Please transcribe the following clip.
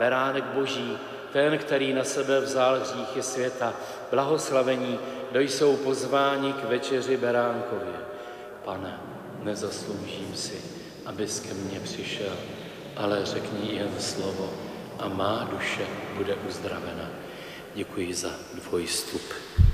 beránek Boží, ten, který na sebe vzal hříchy světa. Blahoslavení, kdo jsou pozváni k večeři beránkově. Pane, nezasloužím si, abys ke mně přišel, ale řekni jen slovo a má duše bude uzdravena. Děkuji za tvůj vstup.